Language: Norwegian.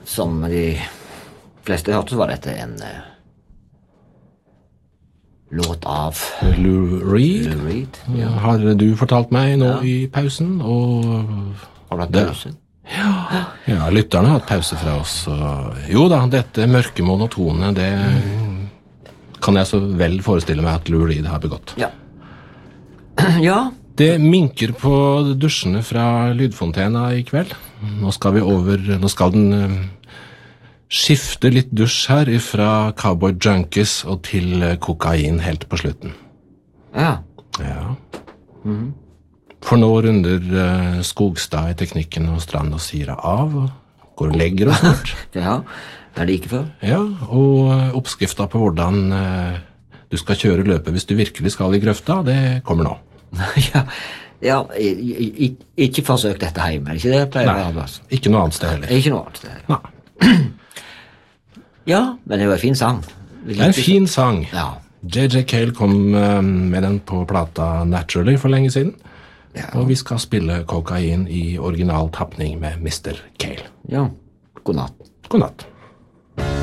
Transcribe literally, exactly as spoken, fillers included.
som de fleste hørte, så var dette en uh, låt av Lou Reed. Lou Reed, ja. Har du fortalt meg nå Ja. i pausen, og Har du hatt det- pause? Ja, ja, lytterne har hatt pause fra oss. Og jo da, dette mørke monotone, det kan jeg så vel forestille meg at Lou Reed har begått. Ja. Ja, Det minker på dusjene fra lydfontena i kveld. Nå skal vi over, nå skal den eh, skifte litt dusj her fra Cowboy Junkies og til eh, kokain helt på slutten. ja. Ja. For nå runder eh, Skogstad i teknikken og Strand og Sira av, og går og legger oss snart. Ja, det er like før. Ja, og eh, oppskrifta på hvordan eh, du skal kjøre løpet hvis du virkelig skal i grøfta, det kommer nå. Ja, ja i- i- i- ikke forsøk dette hjemme, er det ikke det? Pleier å være, altså. Ikke noe annet sted heller. Ikke noe annet sted. Nei. Ja, men det var en fin sang. Det er en fin sang. Ja. J J Cale kom eh, med den på plata Naturally for lenge siden. Ja. Og vi skal spille kokain i original tappning med mister Cale. Ja, god natt. God natt.